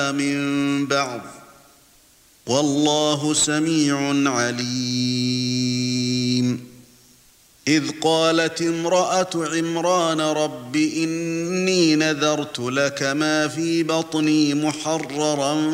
من بعض والله سميع عليم إذ قالت امرأة عمران رب إني نذرت لك ما في بطني محررا